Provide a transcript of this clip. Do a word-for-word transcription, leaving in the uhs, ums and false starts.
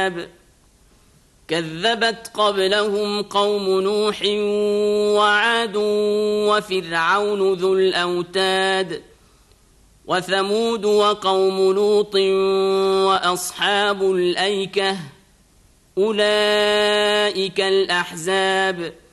الأحزاب كذبت قبلهم قوم نوح وعاد وفرعون ذو الأوتاد وثمود وقوم لوط وأصحاب الأيكة أولئك الأحزاب